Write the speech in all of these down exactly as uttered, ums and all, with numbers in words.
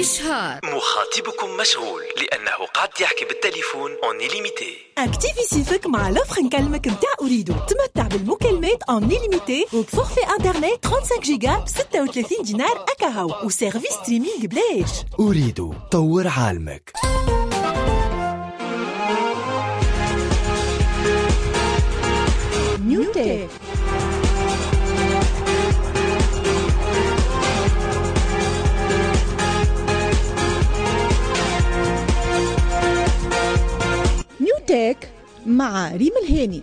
إشهار. مخاطبكم مشغول لأنه قاعد يحكي بالتليفون اون إليميتي. اكتيفي سيفك مع لوفر نكلمك متاع أريدو. تمتع بالمكالمات اون إليميتي وبفورفي انترنت خمسة وثلاثين جيجا ب ستة وثلاثين دينار أكاهو وسيرفيس ستريمينج بلاش. أريدو طور عالمك. نيوتك نيوتك مع ريم الهاني.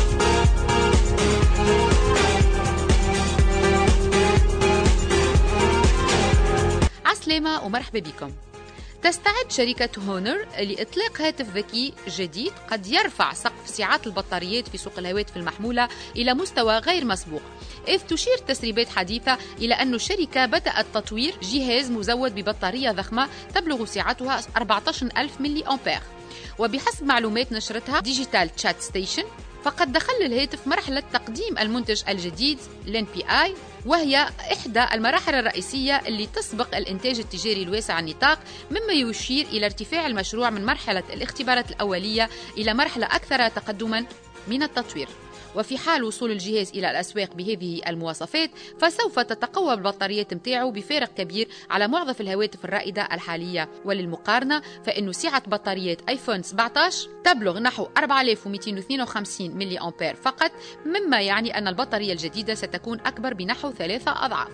عسلامة ومرحبا بكم. تستعد شركة هونر لإطلاق هاتف ذكي جديد قد يرفع سقف سعات البطاريات في سوق الهواتف المحمولة إلى مستوى غير مسبوق، إذ تشير تسريبات حديثة إلى أن الشركة بدأت تطوير جهاز مزود ببطارية ضخمة تبلغ سعتها أربعة عشر ألف ملي أمبير. وبحسب معلومات نشرتها ديجيتال تشات ستيشن، فقد دخل الهاتف مرحلة تقديم المنتج الجديد ال إن بي آي، وهي إحدى المراحل الرئيسية اللي تسبق الإنتاج التجاري الواسع النطاق، مما يشير إلى ارتفاع المشروع من مرحلة الاختبارات الأولية إلى مرحلة أكثر تقدما من التطوير. وفي حال وصول الجهاز إلى الأسواق بهذه المواصفات فسوف تتقوى البطاريات متاعه بفارق كبير على معظم الهواتف الرائدة الحالية. وللمقارنة فإنه سعة بطاريات آيفون سبعة عشر تبلغ نحو أربعة آلاف ومئتين واثنين وخمسين ملي أمبير فقط، مما يعني أن البطارية الجديدة ستكون أكبر بنحو ثلاثة أضعاف.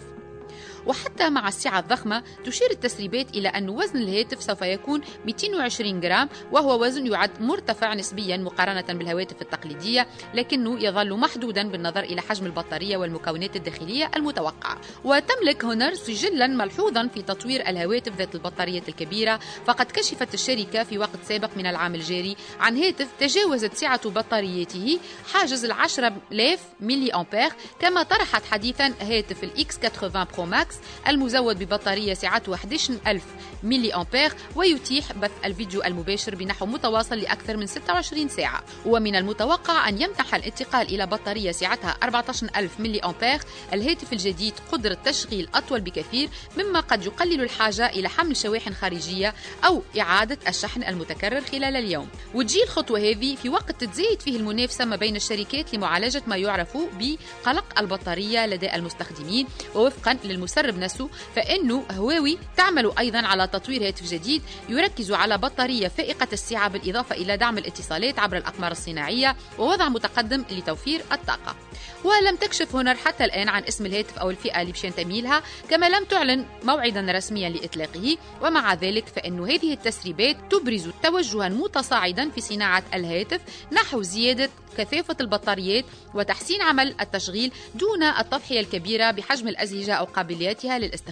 وحتى مع السعة الضخمة تشير التسريبات إلى أن وزن الهاتف سوف يكون مئتين وعشرين جرام، وهو وزن يعد مرتفع نسبيا مقارنة بالهواتف التقليدية، لكنه يظل محدودا بالنظر إلى حجم البطارية والمكونات الداخلية المتوقعة. وتملك هونر سجلا ملحوظا في تطوير الهواتف ذات البطارية الكبيرة، فقد كشفت الشركة في وقت سابق من العام الجاري عن هاتف تجاوزت سعة بطاريته حاجز العشرة آلاف ملي أمبير، كما طرحت حديثا هاتف الإكس ثمانين برو ماكس المزود ببطارية سعته أحد عشر ألف ملي أمبير، ويتيح بث الفيديو المباشر بنحو متواصل لأكثر من ستة وعشرين ساعة. ومن المتوقع أن يمنح الانتقال إلى بطارية سعتها أربعة عشر ألف ملي أمبير الهاتف الجديد قدرة تشغيل أطول بكثير، مما قد يقلل الحاجة إلى حمل شواحن خارجية أو إعادة الشحن المتكرر خلال اليوم. وتجي الخطوة هذه في وقت تتزايد فيه المنافسة ما بين الشركات لمعالجة ما يعرف بقلق البطارية لدى المستخدمين. ووفقا للمسرب نفسه فإنه هواوي تعمل أيضا على تطوير هاتف جديد يركز على بطارية فائقة السعة، بالإضافة إلى دعم الاتصالات عبر الأقمار الصناعية ووضع متقدم لتوفير الطاقة. ولم تكشف هونر حتى الآن عن اسم الهاتف أو الفئة اللي بشان تميلها، كما لم تعلن موعدا رسميا لإطلاقه. ومع ذلك فإن هذه التسريبات تبرز توجها متصاعدا في صناعة الهاتف نحو زيادة كثافة البطاريات وتحسين عمل التشغيل دون التضحية الكبيرة بحجم الأزهجة أو قابليتها للاستخدام